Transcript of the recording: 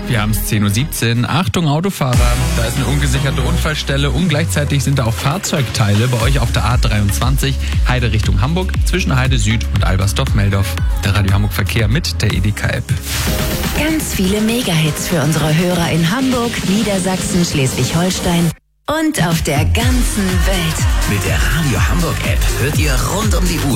Wir haben es 10:17 Uhr. Achtung Autofahrer, da ist eine ungesicherte Unfallstelle und gleichzeitig sind da auch Fahrzeugteile bei euch auf der A23 Heide Richtung Hamburg zwischen Heide Süd und Albersdorf-Meldorf. Der Radio Hamburg Verkehr mit der Edeka-App. Ganz viele Megahits für unsere Hörer in Hamburg, Niedersachsen, Schleswig-Holstein und auf der ganzen Welt. Mit der Radio Hamburg App hört ihr rund um die Uhr